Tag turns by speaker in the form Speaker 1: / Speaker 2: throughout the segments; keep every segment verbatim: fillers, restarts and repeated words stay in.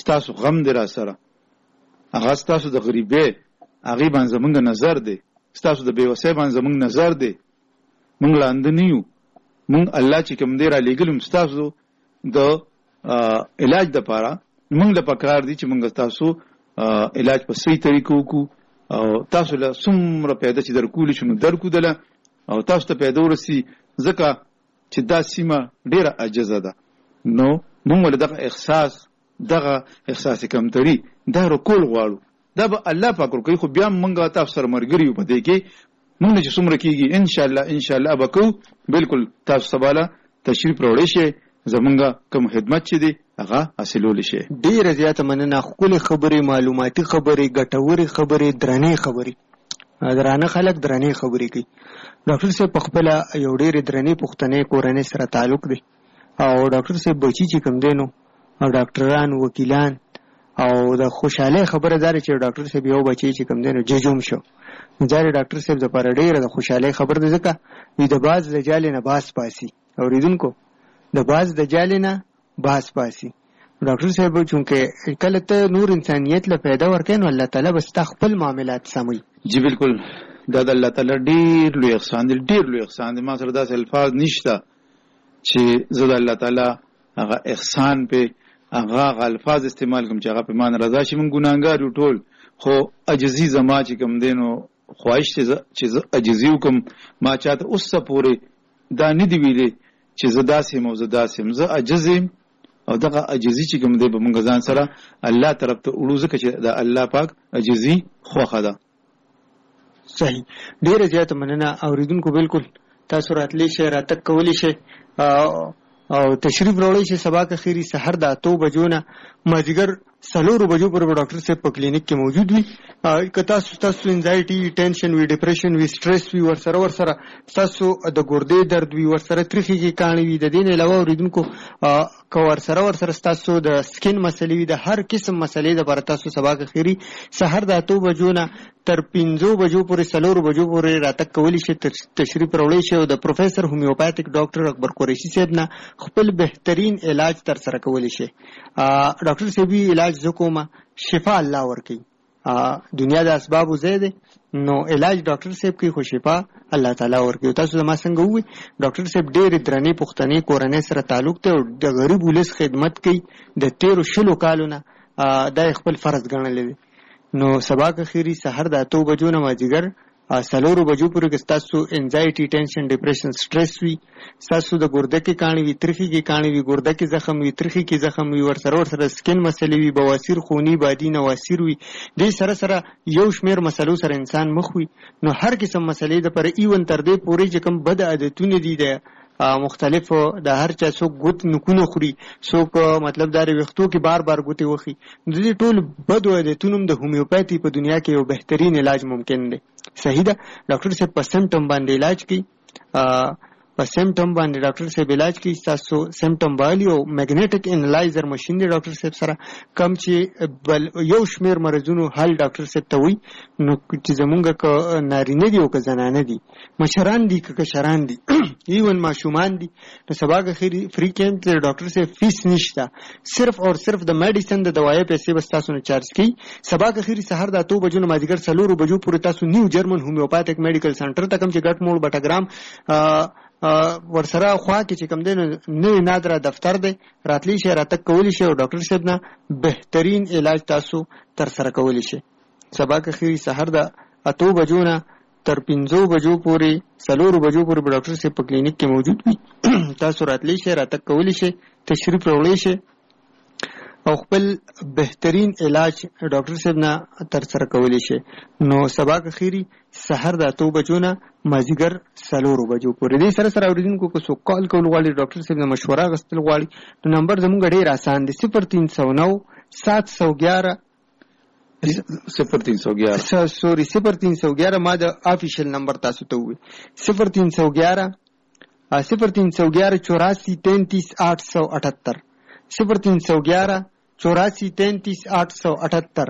Speaker 1: ستاسو غم دی را سره، هغه ستاسو د غریبۍ هغې باندې زمونږ نظر دی، ستاسو د بېوسۍ باندې زمونږ نظر دی. مونږ لاندې نه یو، مونږ الله چې کوم دی را لېږلي ستاسو د علاج دپاره. مونږ له پکار دي چې مونږ ستاسو علاج په صحیح طریقه وکړو او تاسو له څومره پیدا چې درکولی شو نو درکودله او تاسو ته پیدا ورسي، ځکه چې دا سیمه ډېره عاجزه ده. نو مونږ ولې دغه احساس دغه احساس کمتري دا رکول غواړو، دا به الله پاک ورکوي. خو بیا مونږ تاسو سره ملګري یو په دې کې، مونږ چې څومره کېږي انشاءالله انشاءالله به کوو. بلکل تاسو سباله تشریف راوړی شئ، زمونږ کوم خدمت چې دی هغه حاصلولی شي.
Speaker 2: ډېره زیاته مننه. ښکلې خبرې، معلوماتي خبرې، ګټورې خبرې، درنې خبرې. درانه خلک درنې خبرې کوي. ډاکټر صاحب په خپله یو ډېرې درنې پښتنې کورنۍ سره تعلق دی او ډاکټر صاحب بچي چې کوم دی نو او ډاکټران، وکیلان، او د خوشحالۍ خبره دا ده چې ډاکټر صاحب یو بچی چې کوم دی نو ججوم شو. نو دا ډاکټر صاحب دپاره ډېره د خوشحالۍ خبر ده، ځکه وي د باز د جالې نه باز پاسي. اورېدونکو، د باز د جالې نه باز پاسي. ډاکټر صاحب چونکې کله ته نور انسانیت له پیدا ورکوي نو الله تعالی به ستا خپل معاملات سموي.
Speaker 1: جی بالکل، دا د الله تعالی ډېر لوی احسان دی، ډېر لوی احسان دی. ما سره داسې الفاظ نشته چې زه د الله تعالی هغه احسان پې هغه هغه الفاظ استعمال کوم چې هغه پې ما نه رضا شي. مونږ ګناهګار یو ټول، خو عجزي زما چې کوم دی نو خواهش چې زه عجزي وکړم. ما چاته اوسه پورې دا نه دي ویلې چې زه داسې یم او زه داسې یم. زه عجز یم او دغه عجزي چې کوم دی به مونږ ځان سره الله طرف ته وړو، ځکه چې د الله پاک عجزي خوښه ده.
Speaker 2: صحیح، ډېره زیاته مننه. اورېدونکو بالکل تاسو راتلی شئ، راتګ کولی شئ او تشریف راوړی شئ. سبا که خیري سحر د اتو بجو نه مازدیګر څلورو بجو پورې به ډاکټر صاحب په کلینیک کې موجود وي. که تاسو ستاسو انزایټي، ټینشن وي، ډپریشن وي، سټرس وي، ورسره ورسره ستاسو د ګردې درد وي، ورسره تریخي کې کاڼې وي، د دې نه علاوه اورېدونکو که ورسره ورسره ستاسو د سکین مسلې وي، د هر قسم مسلې دپاره تاسو سبا که خیري سحر د اتو بجو نه تر پنځو بجو پورې څلورو بجو پورې راتګ کولی شي، تشریف راوړی شي او د پروفیسر هومیوپاتیک ډاکټر اکبر قریشي صاحب نه خپل بهترین علاج ترسره کولی شي. ډاکټر صاحبي علاج زه کومه، شفا الله ورکوي. دنیا د اسبابو ځای دی، نو علاج ډاکټر صاحب کوي خو شفا الله تعالی ورکوي. تاسو زما څنګه ووایي ډاکټر صاحب ډېرې درنې پښتنې کورنۍ سره تعلق دی او د غریب ولس خدمت کوي د تېرو شلو کالو نه. دا یې خپل فرض ګڼلی دی. نو سبا که خیري سحر د اتو بجو نه مازدیګر څلورو بجو پورې که ستاسو انزایټي، ټینشن، ډپریشن، سټرس وي، ستاسو د ګرده کې کاڼې وي، ترخي کې کاڼې وي، ګرده کې زخم وي، ترخي کې زخم وي، ورسره ورسره سکین مسلې وي، بواسیر، خوني، بادي، نواسیر وي، دې سره سره یو شمېر مسلو سره انسان مخ وي، نو هر قسم مسلې دپاره ایون تر دې پورې چې کوم بد عادتونه دي د مختلفو د هر چا څوک ګوت نکونه خوري، څوک مطلب دا ویښتو کې بار بار ګوتې وخي، د دې ټول بدو عادتونو د هومیوپاتي په دنیا کې یو بهترین علاج ممکن دی. صحیح ده، ډاکټر صاحب په سمټم باندې علاج کوي، په سمټم باندې ډاکټر صاحب علاج کوي. تاسو سمټم والی او میګنیټک انالایزر ماشین دی ډاکټر صاحب سره کم چې بل یو شمیر مرزونو حل ډاکټر صاحب ته وي. نو چې زمونږ که نارینه دي او که زنانه دي، مشران دي که کشران دي، ایون ماشومان دي، نو سبا که خیري فری کیمپ دی ډاکټر صاحب فیس نشته، صرف او صرف د میډیسن د دوایي پیسې بس تاسو نه چارج کوي. سبا که خیري سحر د اتو بجو نه مازدیګر څلورو بجو پورې تاسو نیو جرمن هومیوپاتیک میډیکل سنټر ته کوم چې ګټ موړ بټګرام ورسره خوا کې چې کوم دی نوی نادره دفتر دی، راتلی شي، راتګ کولی شي او ډاکټر صاحب نه بهترین علاج تاسو ترسره کولی شي. سبا که خیري سحر د اتو بجو نه تر پنځو بجو پورې څلورو بجو پورې به ډاکټر صاحب په کلینیک کې موجود وي. تاسو راتلی شي، راتګ کولی شي، تشریف راوړی شي او خپل بهترین علاج ډاکټر صاحب نه ترسره کولی شي. نو سبا که خیري سحر د اتو بجو نه مازدیګر څلورو بجو پورې. دې سره سره اورېدونکو که څوک کال کول غواړي، ډاکټر صاحب نه مشوره اخیستل غواړي، نو نمبر زموږ ډېر آسان دی، صفر تین سو نو سات سو ګیاره
Speaker 1: صفر تین سو ګیاره
Speaker 2: سوري صفر تین سو ګیاره ما د آفیشل نمبر تاسو ته ووي، صفر تین سو ګیاره صفر تین سو ګیاره چوراسی تینتیس آٹھ سو اٹھتر صفر تین سو گیارہ چوراسی تینتیس آٹھ سو اٹھتر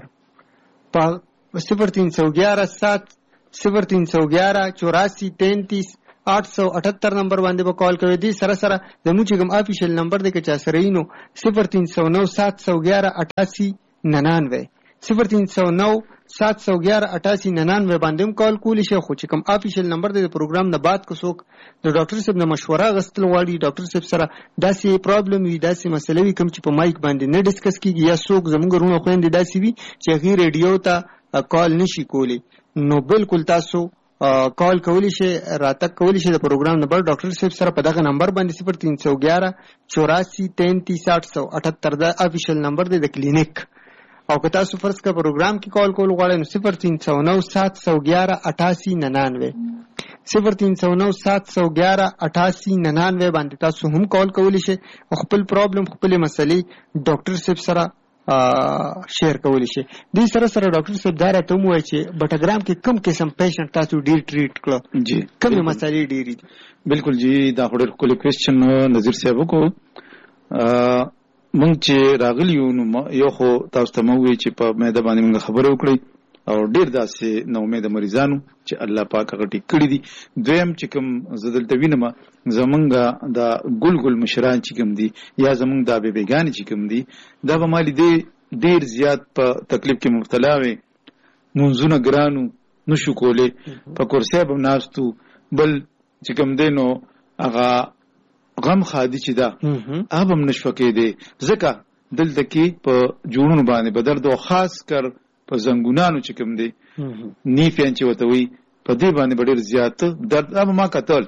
Speaker 2: صفر تین سو گیارہ سات صفر تین سو گیارہ چوراسی تینتیس आठ सौ अठहत्तर नंबर باندې به کال کوي. دې سره سره زموږ چې کوم افیشل نمبر دی که چا سره یې نو صفر تین سو نو سات سو گیارہ اٹھاسی ننانوے صفر تین سو نو سات سو گیارہ اٹھاسی ننانوے باندې هم کال کولی شي. خو چې کوم افیشل نمبر دی د پروګرام نه بعد که څوک د ډاکټر صاحب نه مشوره غوښتل غواړي ډاکټر صاحب سره داسې پرابلم وي داسې مسله وي کوم چې په مایک باندې نه ډسکس کیږي یا څوک زموږ ورونه خویندې داسې وي چې هغې ریډیو ته کال نشي کولی نو بالکل تاسو کال کولی شي راتګ کولی شي د پروګرام نمبر ډاکټر صاحب سره په دغه نمبر باندې صفر تین سو گیارہ چوراسی تینتیس آٹھ سو اٹھہتر دا افیشل نمبر دی د کلینک. او که تاسو فرض کا پروګرام کې کال کول غواړئ نو صفر تین سو نو سات سو گیارہ اٹھاسی ننانوے صفر تین سو نو سات سو گیارہ اٹھاسی ننانوے باندې تاسو هم کال کولی شي او خپل پرابلم خپل مسلې ډاکټر صاحب سره شیر کولی شي. دې سره سره ډاکټر صاحب دا راته ووایي چې بټګرام کې کوم قسم پیشنټ تاسو ډیر ټریټ کړو
Speaker 1: جی
Speaker 2: کومې مسلې ډېرې دي؟
Speaker 1: بالکل جی دا خو ډېر ښکلی کوېسچن نظیر صاحب وکړو. مونږ چې راغلي یو نو یو خو تاسو ته مو ووایي چې په معده باندې مونږ خبرې وکړئ او ډېر داسې نا امیده مریضانو چې الله پاک هغه ټیک کړي دي. دویم چې کوم زه دلته وینم زمونږ دا ګل ګل مشران چې کوم دي یا زمونږ دا بیبیګانې چې کوم دي دا به ما لیدې ډېر زیات په تکلیف کې مبتلا وې مونځونه ګرانو نشو کولی په کرسۍ به ناستو بل چې کوم دی نو هغه غم خادي چې ده هغه به هم نشوه کېدی ځکه دلته کې په جوړونو باندې به درد او خاص کر په زنګونانو چې کوم دی نیفیان چې ورته وایي په دې باندې به ډېر زیات درد هغه ما کتل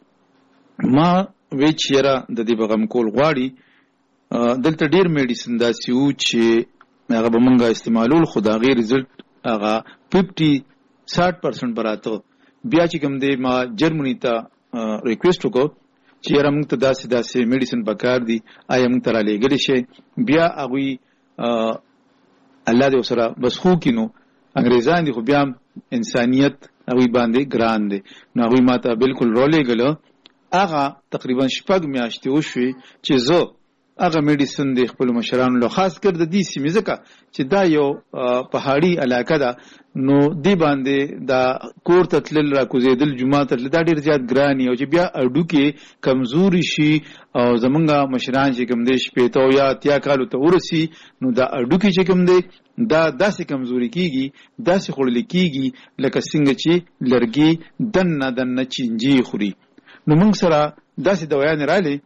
Speaker 1: ما وی چې یاره د دې به غم کول غواړي دلته ډېر میډیسن داسې وو چې هغه به مونږ استعمالول خو د هغې رزلټ هغه ففټي ساټ پرسنټ به راته بیا چې کوم دی ما جرمني ته ریکویسټ وکړو چې یاره مونږ ته داسې داسې میډیسن پکار دي آیا مونږ ته رالیږلی شئ بیا هغوی الله دې ورسره بس خو کړي نو انګریزان دي خو بیا انسانیت هغوی باندې ګران دی نو هغوی ما ته بالکل رالیږله هغه تقریبا شپږ میاشتې وشوې چې زه هغه میډیسن د خپلو مشرانو له خاص کر د دې سیمې ځکه چې دا یو پهاړي علاقه ده نو دې باندې دا کور ته تلل راکوزېدل جومات ته تلل دا ډېر زیات ګران او چې بیا هډوکې کمزوري شي او زمونږ مشران چې کوم دی شپېته او یا اتیا کالو ته ورسي نو دا هډوکې چې کوم دی دا داسې کمزوري کېږي داسې خوړلی کېږي لکه څنګه چې لرګي دننه دننه چینجې خوري. نو موږ سره داسې دوایانې راغلې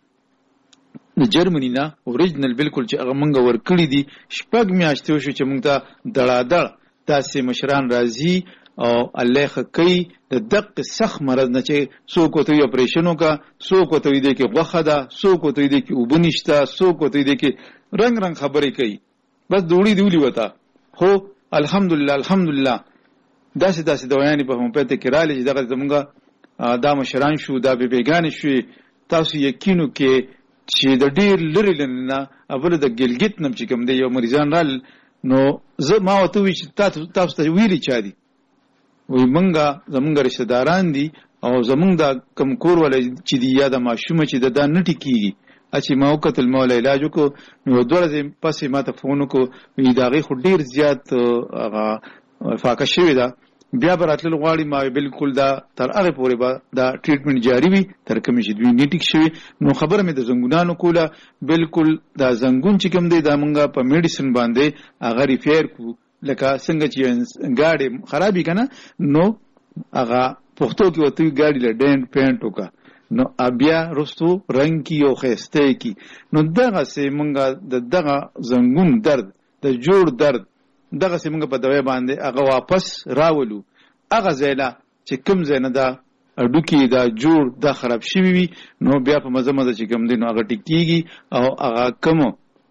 Speaker 1: د جرمني نه اوریجنل بالکل چې هغه مونږ ورکړي دي شپږ میاشتې وشو چې مونږ ته دړادړ داسې مشران راځي او الله ښه کوي د دقې سخت مرض نه چې څوک ورته وي اپریشن وکړه څوک ورته وي دی کې غوښه ده څوک ورته وي دی کې اوبه نشته څوک ورته وي دی کې رنګ رنګ خبرې کوي بس دوړي دی ولي وته خو الحمدلله الحمدلله داسې داسې دوایانې په هومپیته کې راغلې چې دغه زمونږ دا مشران شو دا بیبیګانې شوې تاسو یقین وکړئ چې د ډېر لرې لرې نه اول د ګلګت نه چې کوم دی یو مریضان رال نو زه ما ورته ووایي چې تاسو ته ویلي چا دي وایي مونږه زمونږ رشته داران دي او زمونږ دا کوم کور والا چې دی یا د ماشومه چې د دا نه ټیکېږي چې ما وکتل ما ولا علاج وکړو نو دوه ورځې پسې ما ته فون وکړو وایي د هغې خو ډېر زیات هغه فاقه شوې ده بیا به راتلل غواړي ما بالکل دا تر هغې پورې به دا ټریټمنټ جاري وي تر کومې چې دوی نه ټیک شوي نو خبره مې د زنګونانو کوله بالکل دا زنګون چې کوم دی دا مونږ په میډیسن باندې هغه ریفیر کړو لکه څنګه چې ګاډي خراب وي که نه نو هغه پښتو کې ورته وي ګاډي له ډینټ پینټ وکړه نو بیا رستو رنګ کی او ښایسته کی نو دغسې مونږ د دغه زنګون درد د جوړ درد دغه سي موږ په دوی باندې هغه واپس راولو هغه ځایله چې کوم ځای نه دا هډوکي دا جوړ دا خراب شوي وي نو بیا په مزه مزه چې کوم دی نو هغه ټیک کېږي او هغه کوم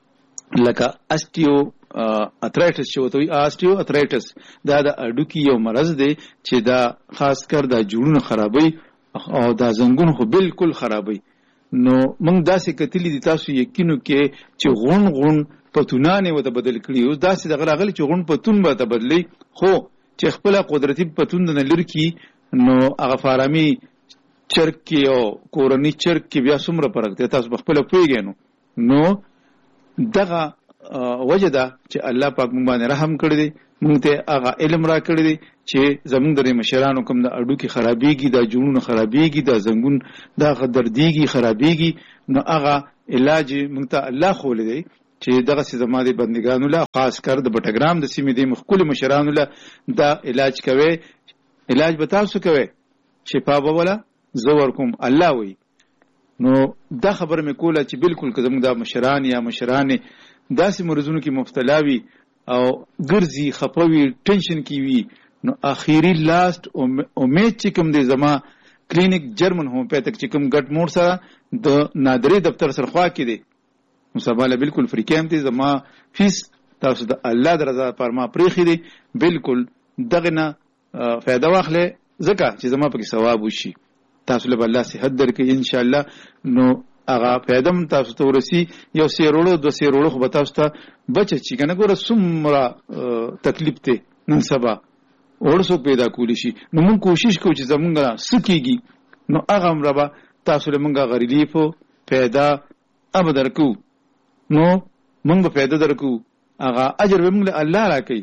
Speaker 1: لکه اسټیو اترایټس چې ورته وایي اسټیو اترایټس دا د هډوکي یو مرض دی چې دا خاص کر دا جوړونه خرابوي او دا زنګون خو بالکل خرابوي نو موږ داسې کتلي دي تاسو یقین وکړئ چې غون غون پتونانې ورته بدل کړي اوس داسې دغه راغلی چې غون پتون به ورته بدلوي خو چې خپله قدرتي پتون نه لرې کړي نو هغه فارامي چرګ کې او کورني چرګ کې بیا څومره فرق دی تاسو په خپله پوهېږئ نو نو دغه وجه ده چې الله پاک مونږ باندې رحم کړی دی، مونږ ته هغه علم را کړی دی چې زمونږ د مشرانو کوم د اډو کې خرابېږي، د جنونو خرابېږي، د زنګون د دردېږي خرابېږي، نو هغه علاج مونږ ته الله خولی دی چې دغه سي زما د بندګانو له خاص کر د بټګرام د سیمې د مخکول مشرانو له دا علاج کوي. علاج به تاسو کوي، شفا به ولا زور کوم الله وي. نو دا خبر مې کوله چې بالکل که زموږ د مشران یا مشرانې داسې مرضونو کې مبتلا وي او ګرځي خپوي ټینشن کې وي، نو اخیری لاست امید چې کوم دی زما کلینیک جرمن هومیوپیتک چې کوم ګټ موړ سره د نادرې دفتر سره خوا کې دی، نو سبا له بالکل فری کیمپ دی. زما فیس تاسو د الله د رضا پر ما پریخي دی، بالکل دغه نه فایده واخلې ځکه چې زما پکې ثواب وشي. تاسو له الله صحت درکړي ان شاء الله، نو هغه پیدم تاسو ته ورسی. یو سیروړو دو سیروړو خو به تاسو ته بچ چې کنه ګوره څومره تکلیف ته نن سبا ورسو پیدا کولی شي. نو موږ کوشش کوو چې زمونږ سکیږي، نو هغه مربا تاسو له موږ غریلیف پیدا اب درکو، نو موږ به پیدا درکو، هغه اجر به موږ له الله راکړي.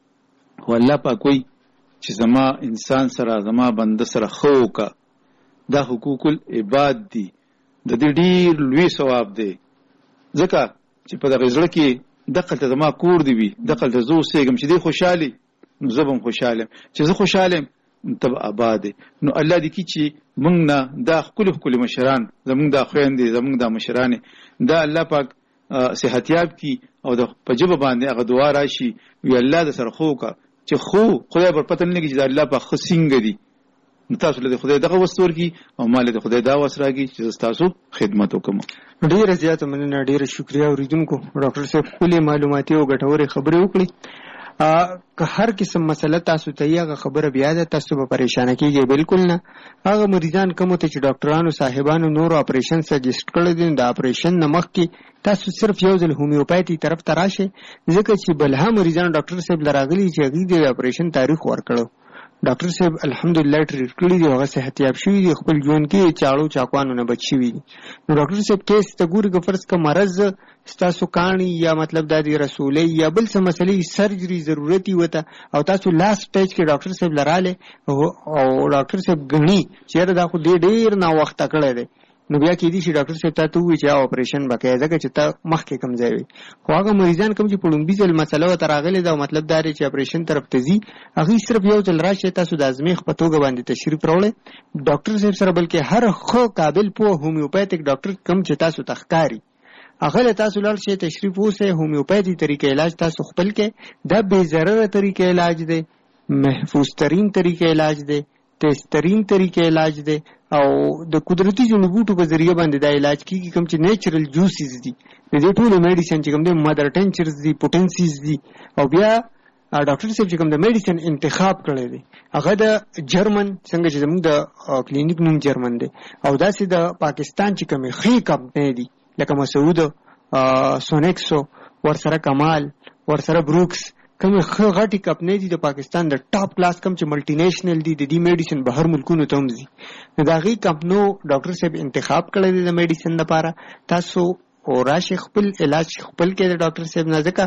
Speaker 1: خو الله پاک وایي چې زما انسان سره زما بنده سره خو کا دا حقوق العباد دي، د دې ډیر لوی ثواب دی. ځکه چې په دغه ځړ کې دقل ته زما کور دی وي، دقل ته زه اوسېږم چې دی خوشحالي، نو زه به هم خوشحاله یم. چې زه خوشحاله یم ته به آباد دی. نو الله دې کړي چې موږ نه دا ښکلي ښکلي مشران، زموږ دا خویندې، زموږ دا مشرانې، دا الله پاک صحتیاب کړي او د په ژبه باندې هغه دعا راشي وي الله د سره خو کا چې خو خدای پر پته نه لګي چې د الله پاک ښه څنګه دي. تاسو له خدای دغه وستور کی او مال له خدای دا وسراږي چې تاسو خدمت وکم.
Speaker 2: ډیره زیاته مننه، ډیره شکریا اوریدونکو. ډاکټر صاحب خپل معلوماتي او ګټورې خبرې وکړي. که هر قسم مسله تاسو ته یې خبره بیا ده تاسو به پریشان کیږئ، بالکل نه. هغه مریضان کوم ته چې ډاکټرانو صاحبانو نور اپریشن سجست کړی دي، د اپریشن نه مخکې تاسو صرف یو ځل هومیوپاتی طرف ته راشئ، ځکه چې بلها مریضان ډاکټر صاحب لراغلي چې هغوی د اپریشن تاریخ ورکړو. ډاکټر صاحب الحمدلله ټریټ کړي دي، هغه صحتیاب شوي دي، خپل ژوند کې چاړو چاقوانو نه بچ شوي دي. نو ډاکټر صاحب کیس ته ګوري که فرض که مرض ستاسو کاڼي یا مطلب دا دی رسولۍ یا بل څه مسلې سرجري ضرورت یې وته او تاسو لاست سټیج کې ډاکټر صاحب لراله او ډاکټر صاحب ګڼي چې یاره دا خو دې ډېر ناوخته کړی دی، نو بیا کېدای شي ډاکټر صاحب تا ته ووایي چې اپریشن به کوې، ځکه چې ته مخکې کوم ځای وي. خو هغه مریضان کوم چې په لومبي ځل مسله ورته راغلې ده او مطلب دا دی چې اپریشن طرف ته ځي، هغوی صرف یو ځل راشئ، تاسو د ازمېښت په توګه باندې تشریف راوړئ ډاکټر صاحب سره، بلکې هر ښه قابل پوه هومیوپیتک ډاکټر کوم چې تاسو ته ښکاري هغه له تاسو لاړ شئ، تشریف اوسئ. هومیوپیتي طریقې علاج تاسو خپل کې، دا بې ضرره طریقې علاج دی، محفوظ ترین طریقې علاج دی، تیز ترین طریقې علاج دی او د قدرتي جوړو بوټو په ذریعه باندې دا علاج کیږي. کوم چې نیچرل جوسز دي د دې ټولو میډیسن چې کوم دی مدر ټینچرز دي، پوټنسیز دي، او بیا ډاکټر صاحب چې کوم د میډیسن انتخاب کړی دی هغه د جرمن څنګه چې زموږ د کلینیک نوم جرمن دی، او داسې د پاکستان چې کومې ښې کمپنۍ دي لکه مسعود، سونیکسو، ورسره کمال، ورسره بروکس، کوم ښه غټي کمپنۍ دي د پاکستان د ټاپ کلاس کوم چې ملټي نېشنل دي، د دې میډیسن بهر ملکونو ته هم ځي. نو د هغې کمپنو ډاکټر صاحب انتخاب کړی دی د میډیسن لپاره. تاسو راشئ خپل علاج خپل کې د ډاکټر صاحب نه، ځکه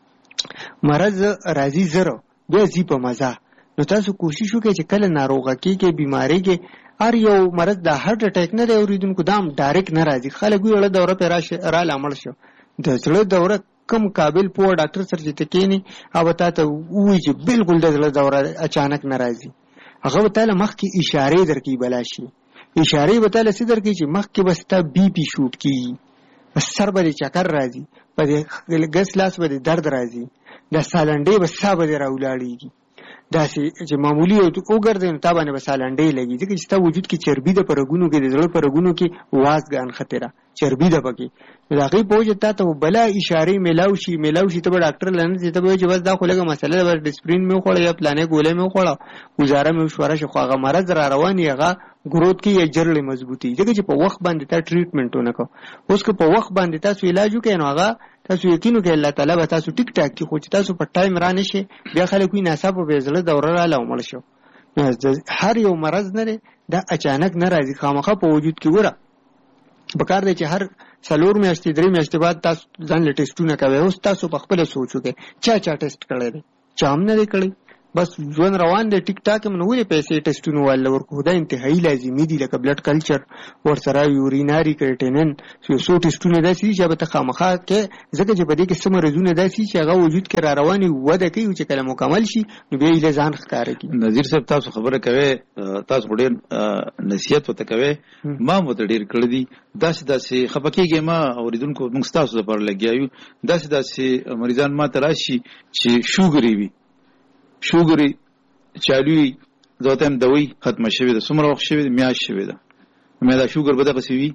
Speaker 2: مرض راځي زر بیا ځي په مزه. نو تاسو کوشش وکړئ چې کله ناروغه کېږئ، بیمارۍ کې هر یو مرض د هارټ اټیک نه دی اورېدونکو، دا هم ډایرکټ نه راځي. خلک وایي اړه دوره پرې راشه راله مړ شو، د زړه دوره کم قابل پوه ډاکټر سره چې ته کښېنې هغه به تا ته ووایي چې بالکل د زړه دوره اچانک نه راځي. هغه به تاله مخکې اشارې درکوي، بلا شي اشارې به تاله څه درکوي چې مخکې به ستا بي پي شوټ کېږي، په سر به دې چکر راځي، په دې ګس لاس به دې درد راځي، د سالنډۍ به سا به دې راولاړېږي، داسې چې معمولي وګرځې نو تا باندې به سالنډۍ لګي، ځکه چې ستا وجود کې چربي ده، په رګونو کې د زړه په رګونو کې وازګه انښتې ده، چربي ده پکې. نو د هغې په وجه تا ته بله اشارې میلاو شي میلاو شي ته به ډاکټر له نه ځې، ته به وایي چې بس دا خو لږه مسله ده، بس ډسپرین مې وخوړه یا پلانې ګولۍ مې وخوړه، ګزاره مې وشوره شو، خو هغه مرض را روان یې هغه ګروت کې یا جرړې مضبوطي، ځکه چې په وخت باندې تا ټریټمنټ ونه کړو. اوس که په وخت باندې تاسو علاج وکړئ نو هغه تاسو یقین وکړئ الله تعالی به تاسو ټیک ټاک کړي، خو چې تاسو په ټایم را نه شئ بیا خلک وایي ناڅاپه به یې زړه دوره راله او مړ شو. هر یو مرض نه دی دا اچانک نه راځي، خامخا په وجود کې ګوره پکار دی چې هر څلور میاشتې درې میاشتې بعد تاسو ځان له ټیسټونه کوئ. اوس تاسو په خپله سوچ وکړئ چا چا ټیسټ کړی دی؟ چا هم نه دی کړی. بس ژوند روان دی. ټیک ټاک هم نو ولې پیسې ټیسټونو والا ورکو؟ دا انتهایي لازمي دي. لکه بلډ کلچر ورسره یوریناري کریټینن یو څو ټیسټونه داسې دي چې به ته خامخا کې، ځکه چې په دې کې څه مرضونه داسې چې هغه وجود کې را روانې وده کوي چې کله مکمل شي نو بیا یې ځان ښکاره کړي.
Speaker 1: نظیر صاحب تاسو خبره کوئ، تاسو ډېر نصیحت ورته کوئ، ما ورته ډېر کړی دي. داسې داسې خفه کېږئ ما اورېدونکو، موږ ستاسو لپاره لګیا یو. داسې داسې مریضان ما ته راشي چې شوګرې وي، شوګرې چالو وي، زه ورته وایم دوی ختمه شوې ده. څومره وخت شوې ده؟ میاشت شوې ده. مې دا شوګر به دغسې وي؟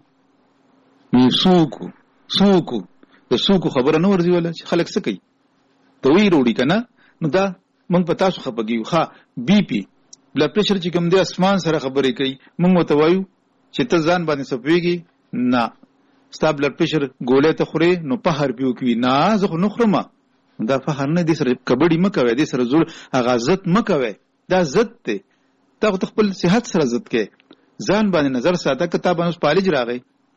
Speaker 1: نو څوک څوک د څوکو خبره نه ورځي ولا چې خلک څه کوي؟ دوی روړي که نه؟ نو دا موږ په تاسو خفه کېږو. ښه بي پي بلډ پرېشر چې کوم دی اسمان سره خبرې کوي، موږ ورته وایو چې ته ځان باندې څه پوهېږي؟ نه ستا بلډ پرېشر ګولۍ ته خورې نو فخر پې وکوي. نه زه خو نه خورم. دا فخر نه، دې سره کبډي مه کوئ، دې سره زور هغه ضد مه کوئ. دا ضد دی. تا خو ته خپل صحت سره ضد کوې. ځان باندې نظر ساته. که تا باندې اوس پالج راغی،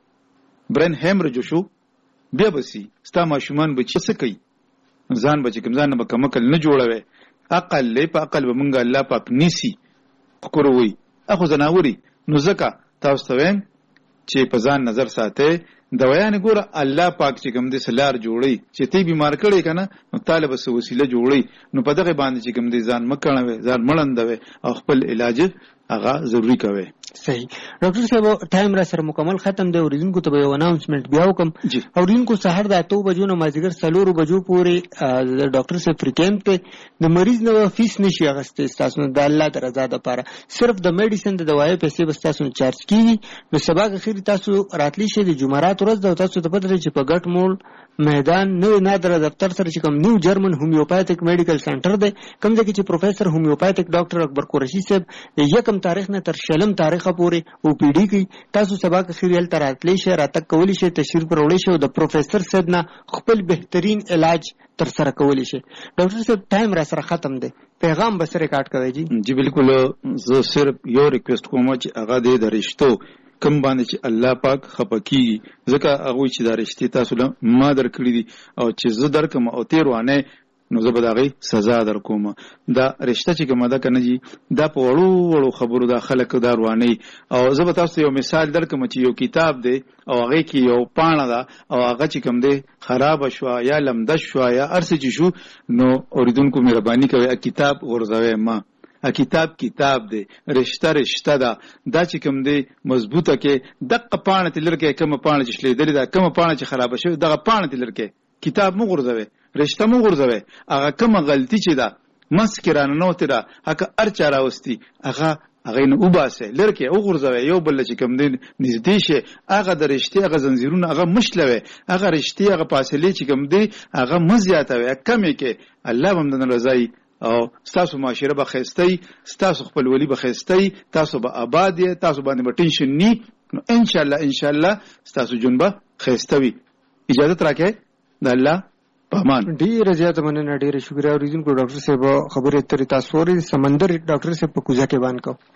Speaker 1: برین هیمرج شو، بیا به سي ستا ماشومان به څه کوي؟ ځان به چې کوم ځان نه به کمکل نه جوړوي. عقل دی، په عقل به مونږ الله پاک نیسي خکروي اخو زناوري. نو ځکه تاسو ته وایم چې په ځان نظر ساتئ. دوایانې ګوره الله پاک چې کوم دی سلار جوړي چې تی بیمار کړی که نه نو طالب څه وسیله جوړي. نو په دغه باندې چې کوم دی ځان مه کڼوئ، ځان مړندوئ او خپل علاج هغه ضروري کوئ.
Speaker 2: صحیح. ډاکټر صاحب ټایم را سره مکمل ختم دی. اوریدونکو ته به یو اناونسمنټ بیا وکړم. اوریدونکو سهار د اتو بجو نه مازدیګر څلورو بجو پورې ډاکټر صاحب فری کیمپ دی. د مریض نه فیس نشي اخیستی ستاسو نه، د الله د رضا دپاره. صرف د میډیسن د دوایو پیسې به ستاسو نه چارج کېږي. نو سبا اخر تاسو راتلی شئ د جمعرات ورځ ده او تاسو ته پته چې په ګټ مول میدان نوی نادره دفتر سره چې کوم نیو جرمن هومیوپاتیک میډیکل سنټر دی، کوم ځای کې چې پروفیسر هومیوپاتیک ډاکټر اکبر قریشي صاحب د یکم تاریخ نه تر شلم تاریخه پورې او پی ډي کوي. تاسو سبا اخر هلته راتلی شئ، راتګ کولی شئ، تشریف راوړی شئ او د پروفیسر صاحب نه خپل بهترین علاج تر سره کولی شئ. ډاکټر صاحب ټایم را سره ختم دی، پیغام به سره ریکارډ کوئ. جی
Speaker 1: جی بالکل. زه صرف یو ریکویسټ کوم چې هغه دی د رشتو کم باندې چې الله پاک خفه کېږي، ځکه هغوی چې دا رشتې تاسو له ما درکړي دي او چې زه درکړم او تېر وانه نو زه به د هغې سزا در کوم. دا رشته چې کومه ده که نه جي، دا په وړو وړو خبرو دا خلک دا روانوي. او زه به تاسو ته یو مثال درکړم چې یو کتاب دی او هغې کې یو پاڼه ده او هغه چې کوم دی خرابه شوه یا لمده شوه یا هر څه چې شو، نو اورېدونکو مهرباني کوئ کتاب غورځوئ ما. کتاب کتاب دی، رشته رشته ده. دا چې کوم دی مضبوطه کې دقه پاڼه ته لر کې، کومه پاڼه چې شلېدلې ده، کومه پاڼه چې خرابه شوې دغه پاڼه ته لر کې. کتاب مو غورځوئ، رشته مو غورځوئ. هغه کومه غلطي چې ده منځ کې راننوتې ده، هغه هر چا راوستي هغه هغې نه وباسئ، لر کې وغورځوئ. یو بل چې کوم دی نږدې شي، هغه د رشتې هغه زنځیرونه هغه مه شلوئ، هغه رشتې هغه فاصلې چې کوم دی هغه مه زیاتوئ، کمې کې. الله به هم درنه رضایي او ستاسو معاشره به ښایسته وي، ستاسو خپلولي به ښایسته وي، تاسو به آباد یې، تاسو باندې به ټینشن ني. نو انشاءالله انشاءالله ستاسو ژوند به ښایسته وي. اجازت راکئ د الله په امان.
Speaker 2: ډېره زیاته مننه، ډېره شکریه. اورېدونکو ډاکټر صاحب خبرې اترې تاسو اورئ. سمندر ډاکټر صاحب په کوزه کې باندې کو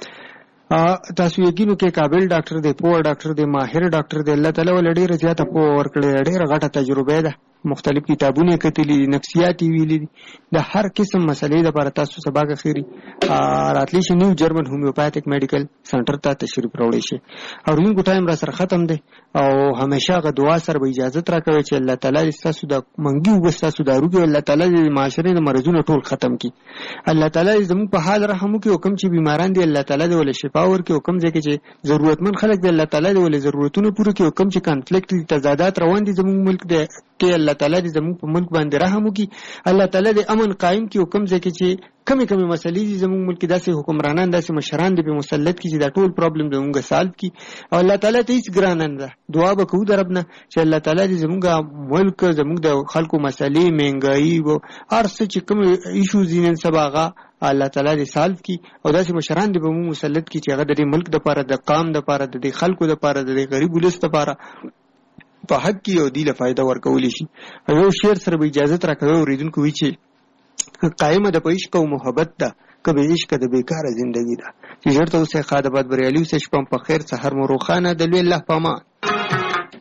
Speaker 2: تاسو یقین وکړئ قابل ډاکټر دی، پوه ډاکټر دی، ماهر ډاکټر دی. الله تعالی ولې ډېره زیاته پوه ورکړې، ډېره غټه تجربه ده، مختلف کتابونه کتلي دي، نفسیات یې ویلي دي. د هر قسم مسلې لپاره تاسو سبا اخري راتلی شئ نیو جرمن هومیوپاتیک میډیکل سنټر ته تشریف راوړئ شئ. اورېدونکو ټایم را سره ختم دی او همیشه هغه دعا سره به اجازت راکوئ چې الله تعالی ستاسو د منګي اوبه ستاسو دارو کې الله تعالی د معاشرې د مرضونو ټول ختم کړي. الله تعالی زموږ په حال رحم وکړي او کوم چې بیماران دي الله تعالی دې ولې شفا ورکړي او کوم ځای کې چې ضرورتمند خلک دي الله تعالی دې ولې ضرورتونه پوره کړي او کوم چې کانفلیکټ دي، تضادات روان دي زموږ ملک دی کې الله تعالی دې زموږ په ملک باندې رحم وکړي. الله تعالی دې امن قائم کړي او کوم ځای کې چې کمی کمی مسلې دي زموږ ملک داسې حکمرانان داسې مشران دي په مسلط کې چې دا ټول پرابلم زموږ سالو کړي. او الله تعالی ته هیڅ ګرانه نه ده. دعا به کوو د رب نه چې الله تعالی دې زموږ ملک زموږ د خلکو مسلې مهنګایي او هر څه چې کوم ایشوز دي نن سبا هغه الله تعالی دې سالو کړي او داسې مشران دې به موږ مسلط کړي چې هغه د دې ملک دپاره، د قام دپاره، د دې خلکو دپاره، د دې غریب ولس دپاره په حق کې او دې له فایده ورکولی شي. یو شعر سره به اجازت راکوي اورېدونکو وي چې قائمه د په عشق او محبت ده، که به عشق د بیکاره زندگی ده. چې ژر ته اوسئ، ښاد آباد بریالي اوسئ، شپه په خیر، سحر مو روښانه. د لوی الله په امان.